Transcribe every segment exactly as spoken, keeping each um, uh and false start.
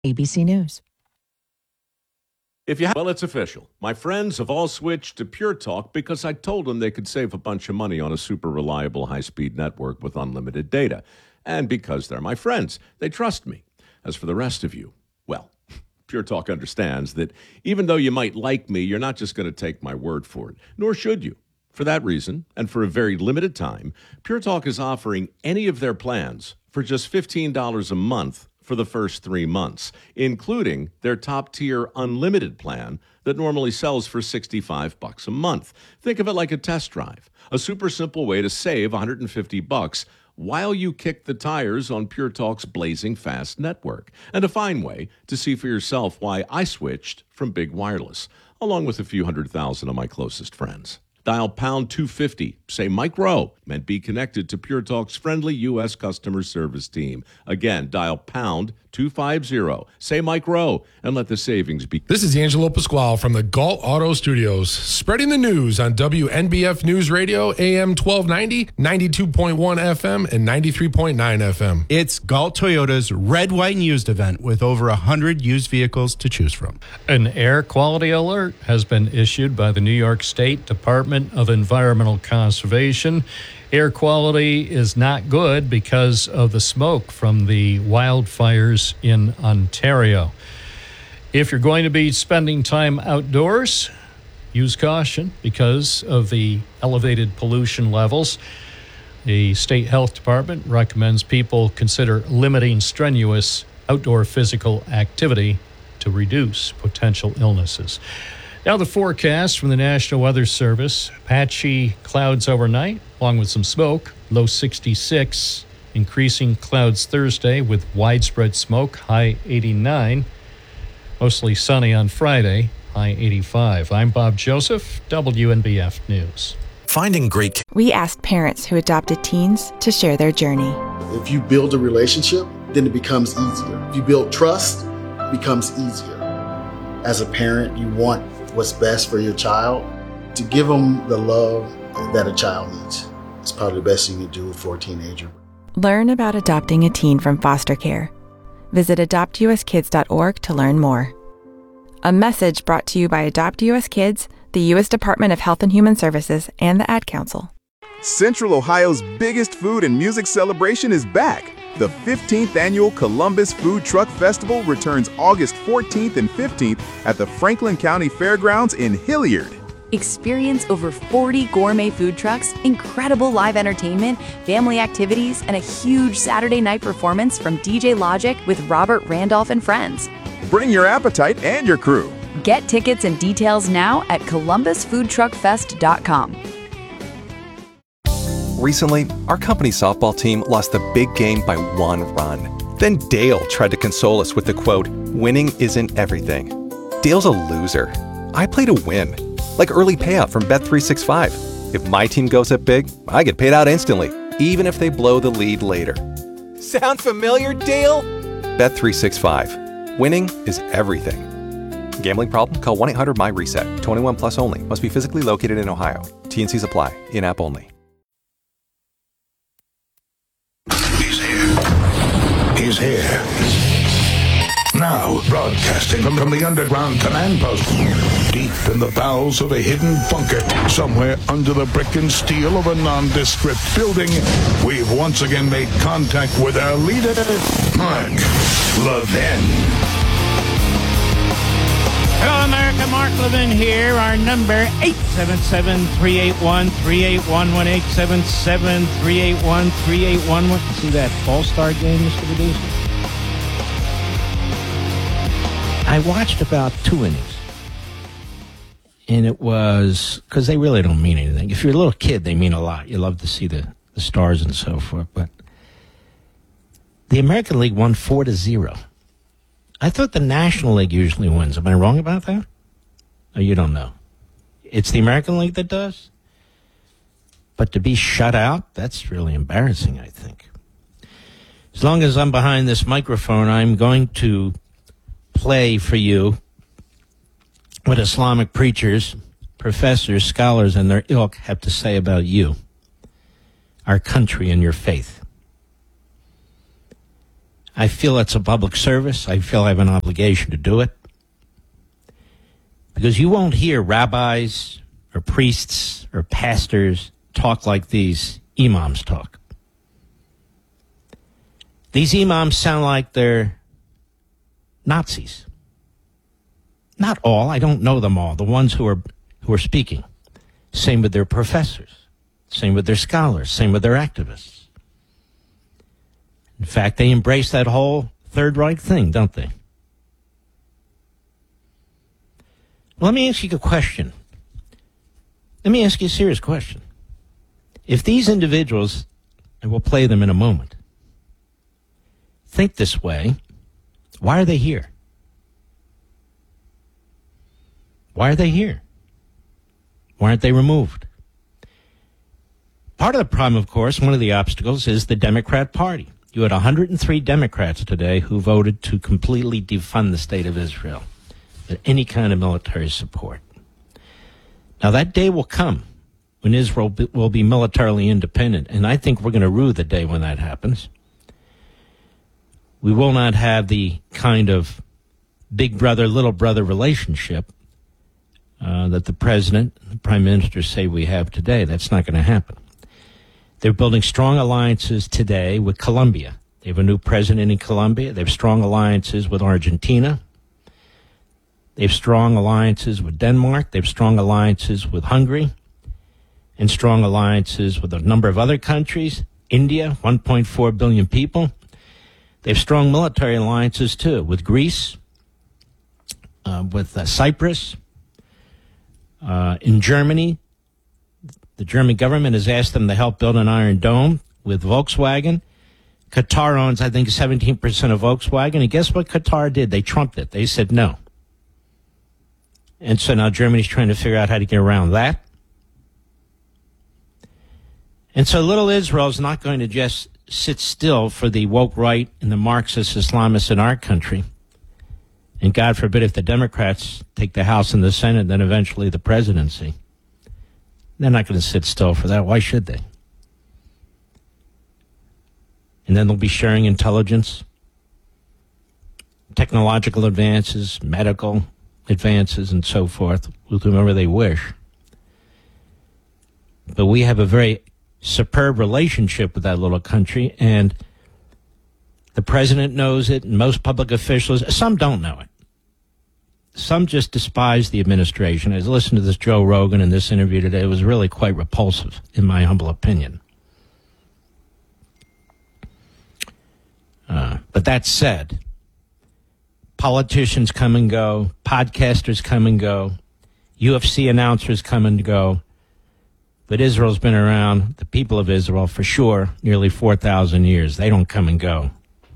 A B C News. If you have, well, it's official. My friends have all switched to Pure Talk because I told them they could save a bunch of money on a super reliable high-speed network with unlimited data. And because they're my friends, they trust me. As for the rest of you, well, Pure Talk understands that even though you might like me, you're not just going to take my word for it, nor should you. For that reason, and for a very limited time, Pure Talk is offering any of their plans for just fifteen dollars a month for the first three months, including their top-tier unlimited plan that normally sells for sixty-five bucks a month. Think of it like a test drive, a super simple way to save one hundred fifty bucks while you kick the tires on Pure Talk's blazing fast network, and a fine way to see for yourself why I switched from Big Wireless, along with a few hundred thousand of my closest friends. Dial pound two fifty, say Mike Rowe, and be connected to Pure Talk's friendly U S customer service team. Again, dial pound two fifty, say Mike Rowe, and let the savings be. This is Angelo Pasquale from the Galt Auto Studios, spreading the news on W N B F News Radio, A M twelve ninety, ninety-two point one F M, and ninety-three point nine F M. It's Galt Toyota's Red, White, and Used event with over one hundred used vehicles to choose from. An air quality alert has been issued by the New York State Department of Environmental Conservation. Air quality is not good because of the smoke from the wildfires in Ontario. If you're going to be spending time outdoors, use caution because of the elevated pollution levels. The State Health Department recommends people consider limiting strenuous outdoor physical activity to reduce potential illnesses. Now the forecast from the National Weather Service. Patchy clouds overnight, along with some smoke, low sixty-six. Increasing clouds Thursday with widespread smoke, high eighty-nine. Mostly sunny on Friday, high eighty-five. I'm Bob Joseph, W N B F News. Finding great... We asked parents who adopted teens to share their journey. If you build a relationship, then it becomes easier. If you build trust, it becomes easier. As a parent, you want what's best for your child. To give them the love that a child needs. It's probably the best thing you can do for a teenager. Learn about adopting a teen from foster care. Visit adopt u s kids dot org to learn more. A message brought to you by Adopt U S Kids, the U S Department of Health and Human Services, and the Ad Council. Central Ohio's biggest food and music celebration is back. The fifteenth Annual Columbus Food Truck Festival returns August fourteenth and fifteenth at the Franklin County Fairgrounds in Hilliard. Experience over forty gourmet food trucks, incredible live entertainment, family activities, and a huge Saturday night performance from D J Logic with Robert Randolph and friends. Bring your appetite and your crew. Get tickets and details now at columbus food truck fest dot com. Recently, our company softball team lost the big game by one run. Then Dale tried to console us with the quote, "Winning isn't everything." Dale's a loser. I play to win. Like early payout from Bet three sixty-five. If my team goes up big, I get paid out instantly, even if they blow the lead later. Sound familiar, Dale? Bet three sixty-five. Winning is everything. Gambling problem? Call one eight hundred M Y reset. twenty-one plus only. Must be physically located in Ohio. T and Cs apply. In-app only. He's here. He's here. Now, broadcasting from, from the underground command post, deep in the bowels of a hidden bunker, somewhere under the brick and steel of a nondescript building, we've once again made contact with our leader, Mark Levin. Hello, America. Mark Levin here. Our number, eight seven seven, three eight one, three eight one one, eight seven seven, three eight one, three eight one one. See that All-Star game, Mister Producer? I watched about two innings, and it was, because they really don't mean anything. If you're a little kid, they mean a lot. You love to see the, the stars and so forth, but the American League won four to zero. I thought the National League usually wins. Am I wrong about that? Oh, you don't know. It's the American League that does? But to be shut out, that's really embarrassing, I think. As long as I'm behind this microphone, I'm going to play for you what Islamic preachers, professors, scholars, and their ilk have to say about you, our country, and your faith. I feel it's a public service. I feel I have an obligation to do it. Because you won't hear rabbis or priests or pastors talk like these imams talk. These imams sound like they're Nazis. Not all. I don't know them all. The ones who are who are speaking. Same with their professors. Same with their scholars. Same with their activists. In fact, they embrace that whole Third Reich thing, don't they? Let me ask you a question. Let me ask you a serious question. If these individuals, and we'll play them in a moment, think this way, why are they here? Why are they here? Why aren't they removed? Part of the problem, of course, one of the obstacles is the Democrat Party. You had one hundred three Democrats today who voted to completely defund the state of Israel with any kind of military support. Now, that day will come when Israel be, will be militarily independent, and I think we're going to rue the day when that happens. We will not have the kind of big brother, little brother relationship uh, that the president and the prime minister say we have today. That's not going to happen. They're building strong alliances today with Colombia. They have a new president in Colombia. They have strong alliances with Argentina. They have strong alliances with Denmark. They have strong alliances with Hungary and strong alliances with a number of other countries. India, one point four billion people. They have strong military alliances, too, with Greece, uh, with uh, Cyprus, uh, in Germany. The German government has asked them to help build an Iron Dome with Volkswagen. Qatar owns, I think, seventeen percent of Volkswagen. And guess what Qatar did? They trumped it. They said no. And so now Germany's trying to figure out how to get around that. And so little Israel is not going to just sit still for the woke right and the Marxist Islamists in our country. And God forbid if the Democrats take the House and the Senate, then eventually the presidency. They're not going to sit still for that. Why should they? And then they'll be sharing intelligence, technological advances, medical advances, and so forth with whomever they wish. But we have a very superb relationship with that little country, and the president knows it, and most public officials, some don't know it. Some just despise the administration. I was listening to this Joe Rogan in this interview today. It was really quite repulsive, in my humble opinion. Uh, but that said, politicians come and go, podcasters come and go, U F C announcers come and go. But Israel's been around, the people of Israel, for sure, nearly four thousand years. They don't come and go.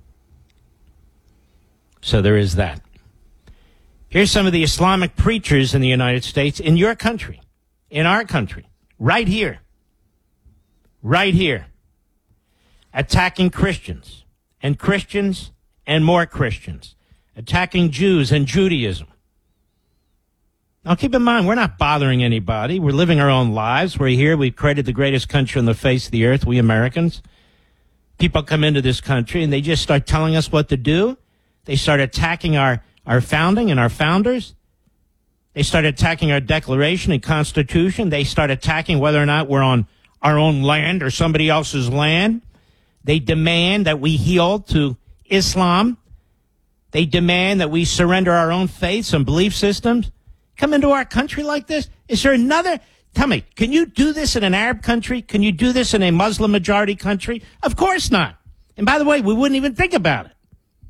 So there is that. Here's some of the Islamic preachers in the United States, in your country, in our country, right here, right here, attacking Christians and Christians and more Christians, attacking Jews and Judaism. Now, keep in mind, we're not bothering anybody. We're living our own lives. We're here. We've created the greatest country on the face of the earth, we Americans. People come into this country and they just start telling us what to do. They start attacking our Our founding and our founders. They start attacking our Declaration and Constitution. They start attacking whether or not we're on our own land or somebody else's land. They demand that we yield to Islam. They demand that we surrender our own faiths and belief systems. Come into our country like this? Is there another? Tell me, can you do this in an Arab country? Can you do this in a Muslim majority country? Of course not. And by the way, we wouldn't even think about it.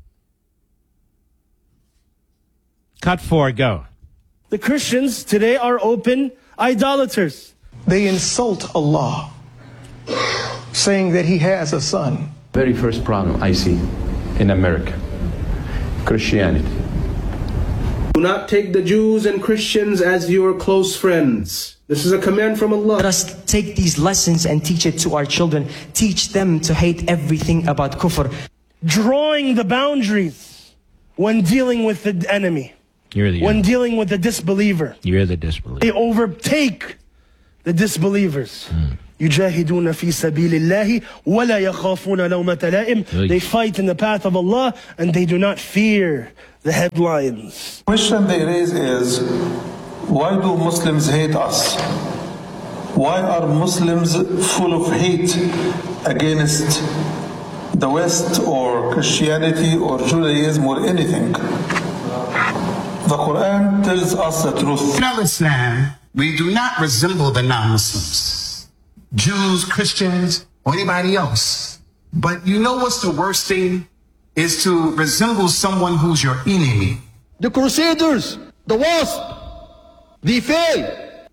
Cut four, go. The Christians today are open idolaters. They insult Allah, saying that he has a son. Very first problem I see in America, Christianity. Do not take the Jews and Christians as your close friends. This is a command from Allah. Let us take these lessons and teach it to our children. Teach them to hate everything about kufr. Drawing the boundaries when dealing with the enemy. You're the when enemy. dealing with the disbeliever. You're the disbeliever. They overtake the disbelievers. Mm. يجاهدون في سبيل الله ولا يخافون لومة لائم. They fight in the path of Allah and they do not fear the headlines. The question they raise is, why do Muslims hate us? Why are Muslims full of hate against the West or Christianity or Judaism or anything? The Quran tells us the truth. In Islam, we do not resemble the non-Muslims. Jews, Christians, or anybody else. But you know what's the worst thing? Is to resemble someone who's your enemy. The Crusaders, the Wasp, the Fae.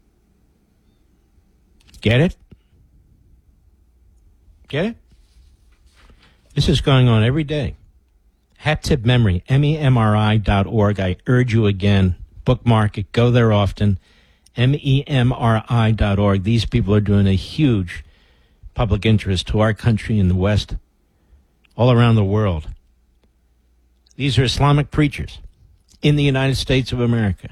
Get it? Get it? This is going on every day. Hat-Tip Memory, M E M R I dot org. I urge you again, bookmark it, go there often. M E M R I dot org. These people are doing a huge public interest to our country in the West, all around the world. These are Islamic preachers in the United States of America,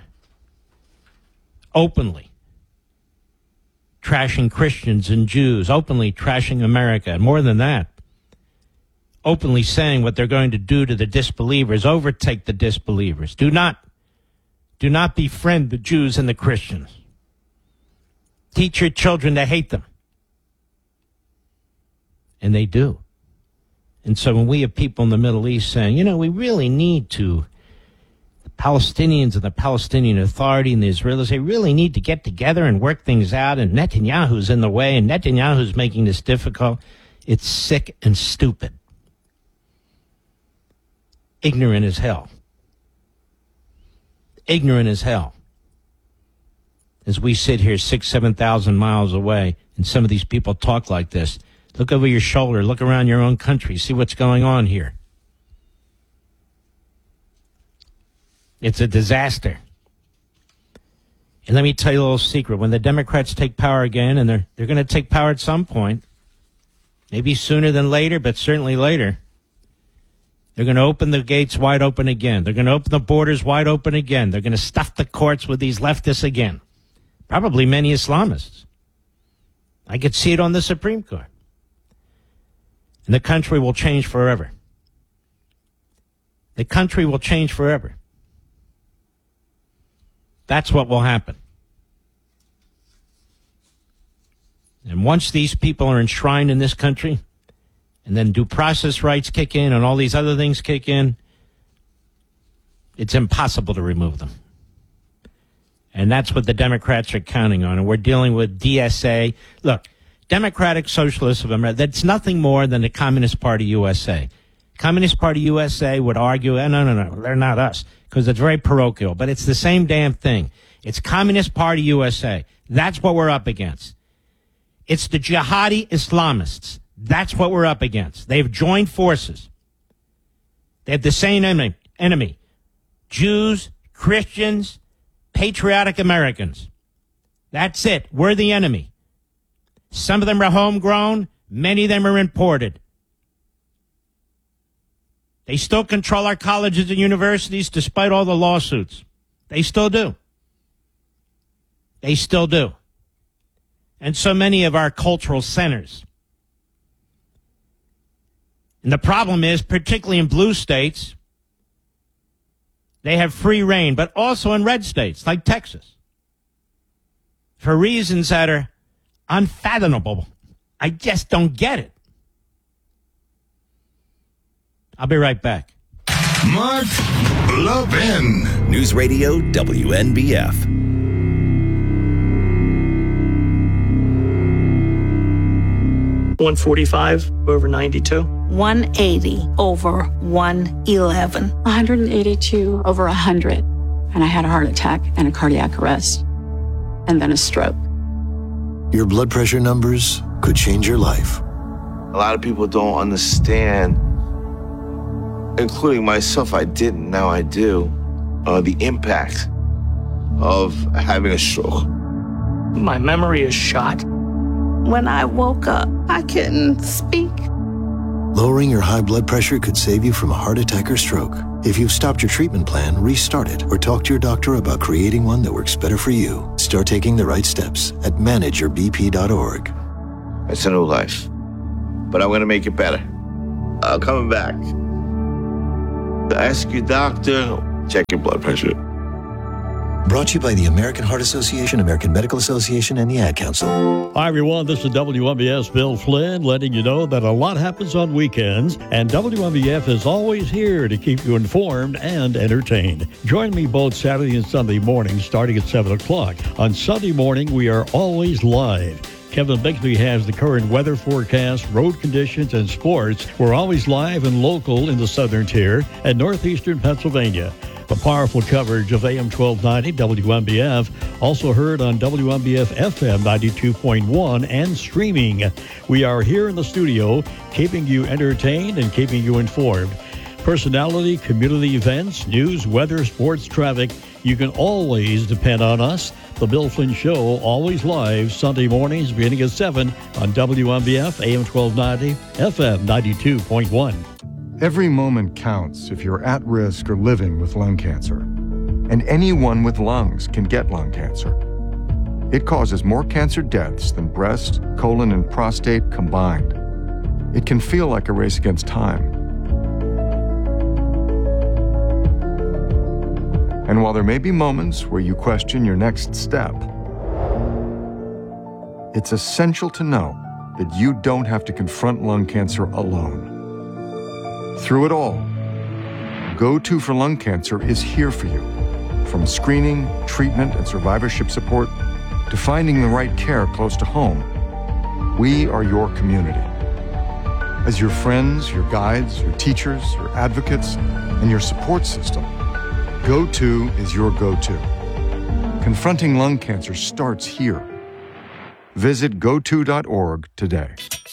openly trashing Christians and Jews, openly trashing America, and more than that, openly saying what they're going to do to the disbelievers, overtake the disbelievers. Do not, do not befriend the Jews and the Christians. Teach your children to hate them. And they do. And so when we have people in the Middle East saying, you know, we really need to, the Palestinians and the Palestinian Authority and the Israelis, they really need to get together and work things out, and Netanyahu's in the way, and Netanyahu's making this difficult. It's sick and stupid. Ignorant as hell. Ignorant as hell. As we sit here six, seven thousand miles away, and some of these people talk like this, look over your shoulder, look around your own country, see what's going on here. It's a disaster. And let me tell you a little secret. When the Democrats take power again, and they're, they're going to take power at some point, maybe sooner than later, but certainly later, they're going to open the gates wide open again. They're going to open the borders wide open again. They're going to stuff the courts with these leftists again. Probably many Islamists. I could see it on the Supreme Court. And the country will change forever. The country will change forever. That's what will happen. And once these people are enshrined in this country, and then due process rights kick in and all these other things kick in, it's impossible to remove them. And that's what the Democrats are counting on. And we're dealing with D S A. Look, Democratic Socialists of America, that's nothing more than the Communist Party U S A. Communist Party U S A would argue, eh, no, no, no, they're not us, because it's very parochial. But it's the same damn thing. It's Communist Party U S A. That's what we're up against. It's the jihadi Islamists. That's what we're up against. They've joined forces. They have the same enemy, enemy. Jews, Christians, patriotic Americans. That's it. We're the enemy. Some of them are homegrown. Many of them are imported. They still control our colleges and universities despite all the lawsuits. They still do. They still do. And so many of our cultural centers. And the problem is, particularly in blue states, they have free reign, but also in red states like Texas. For reasons that are unfathomable. I just don't get it. I'll be right back. Mark Levin. News Radio W N B F. one forty-five over ninety-two. one eighty over one eleven. one hundred eighty-two over one hundred. And I had a heart attack and a cardiac arrest. And then a stroke. Your blood pressure numbers could change your life. A lot of people don't understand, including myself, I didn't, now I do, uh, the impact of having a stroke. My memory is shot. When I woke up, I couldn't speak. Lowering your high blood pressure could save you from a heart attack or stroke. If you've stopped your treatment plan, restart it or talk to your doctor about creating one that works better for you. Start taking the right steps at manage your b p dot org. It's a new life. But I'm going to make it better. I'm coming back. Ask your doctor, check your blood pressure. Brought to you by the American Heart Association, American Medical Association, and the Ad Council. Hi, everyone. This is W M B S Bill Flynn, letting you know that a lot happens on weekends, and W M B F is always here to keep you informed and entertained. Join me both Saturday and Sunday mornings starting at seven o'clock. On Sunday morning, we are always live. Kevin Bixby has the current weather forecast, road conditions, and sports. We're always live and local in the southern tier and northeastern Pennsylvania. The powerful coverage of A M twelve ninety W M B F, also heard on W M B F F M ninety-two point one and streaming. We are here in the studio, keeping you entertained and keeping you informed. Personality, community events, news, weather, sports, traffic. You can always depend on us. The Bill Flynn Show, always live Sunday mornings beginning at seven on W M B F A M twelve ninety F M ninety-two point one. Every moment counts if you're at risk or living with lung cancer. And anyone with lungs can get lung cancer. It causes more cancer deaths than breast, colon, and prostate combined. It can feel like a race against time. And while there may be moments where you question your next step, it's essential to know that you don't have to confront lung cancer alone. Through it all, Go To for Lung Cancer is here for you. From screening, treatment, and survivorship support to finding the right care close to home, we are your community. As your friends, your guides, your teachers, your advocates, and your support system, Go To is your go-to. Confronting lung cancer starts here. Visit go to dot org today.